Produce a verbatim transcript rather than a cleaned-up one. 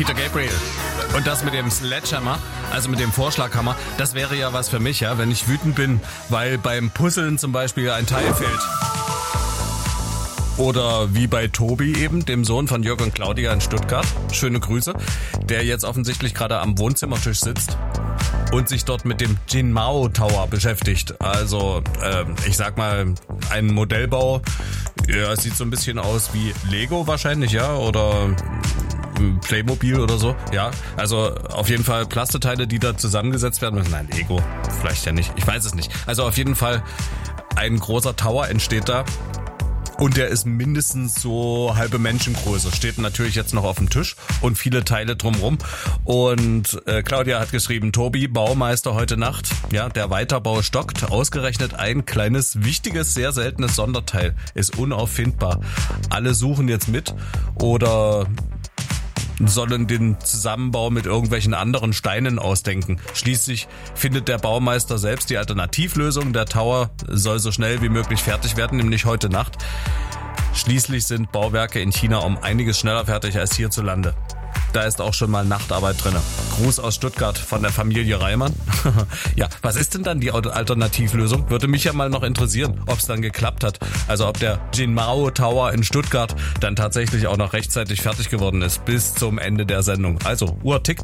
Peter Gabriel. Und das mit dem Sledgehammer, also mit dem Vorschlaghammer, das wäre ja was für mich, ja, wenn ich wütend bin, weil beim Puzzeln zum Beispiel ein Teil fehlt. Oder wie bei Tobi eben, dem Sohn von Jörg und Claudia in Stuttgart, schöne Grüße, der jetzt offensichtlich gerade am Wohnzimmertisch sitzt und sich dort mit dem Jinmao Tower beschäftigt. Also, äh, ich sag mal, ein Modellbau, ja, es sieht so ein bisschen aus wie Lego wahrscheinlich, ja, oder Playmobil oder so, ja. Also auf jeden Fall Plasteteile, die da zusammengesetzt werden müssen. Nein, Lego, vielleicht ja nicht, ich weiß es nicht. Also auf jeden Fall ein großer Tower entsteht da. Und der ist mindestens so halbe Menschengröße. Steht natürlich jetzt noch auf dem Tisch und viele Teile drumrum. Und äh, Claudia hat geschrieben, Tobi, Baumeister heute Nacht. Ja, der Weiterbau stockt. Ausgerechnet ein kleines, wichtiges, sehr seltenes Sonderteil ist unauffindbar. Alle suchen jetzt mit oder sollen den Zusammenbau mit irgendwelchen anderen Steinen ausdenken. Schließlich findet der Baumeister selbst die Alternativlösung. Der Tower soll so schnell wie möglich fertig werden, nämlich heute Nacht. Schließlich sind Bauwerke in China um einiges schneller fertig als hierzulande. Da ist auch schon mal Nachtarbeit drin. Gruß aus Stuttgart von der Familie Reimann. Ja, was ist denn dann die Alternativlösung? Würde mich ja mal noch interessieren, ob es dann geklappt hat. Also ob der Jinmao Tower in Stuttgart dann tatsächlich auch noch rechtzeitig fertig geworden ist bis zum Ende der Sendung. Also, Uhr tickt.